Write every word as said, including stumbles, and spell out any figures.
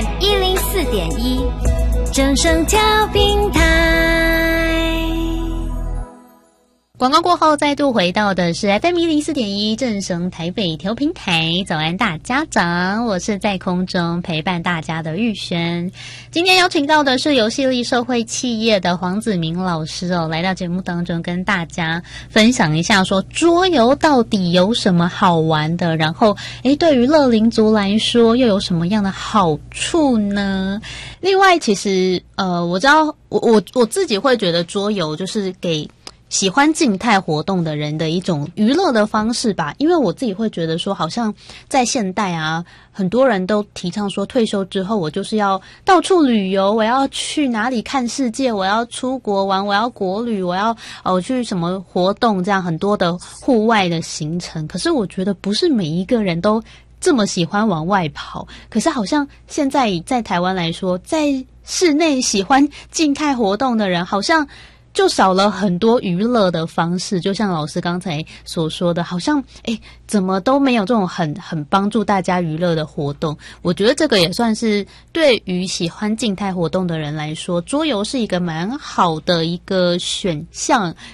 M 一零四点一，正声调频台。 广告过后，再度回到的是 F M 一零四点一正声台北调频台。早安大家长，我是在空中陪伴大家的玉璇。今天邀请到的是游戏力社会企业的黄子明老师哦，来到节目当中跟大家分享一下说桌游到底有什么好玩的，然后诶对于乐龄族来说又有什么样的好处呢？另外其实呃我知道我我我自己会觉得桌游就是给喜欢静态活动的人的一种娱乐的方式吧，因为我自己会觉得说好像在现代啊，很多人都提倡说退休之后我就是要到处旅游，我要去哪里看世界，我要出国玩，我要国旅，我要哦去什么活动，这样很多的户外的行程。可是我觉得不是每一个人都这么喜欢往外跑，可是好像现在在台湾来说，在室内喜欢静态活动的人好像就少了很多娱乐的方式，就像老师刚才所说的，好像诶怎么都没有这种很很帮助大家娱乐的活动。我觉得这个也算是对于喜欢静态活动的人来说，桌游是一个蛮好的一个选项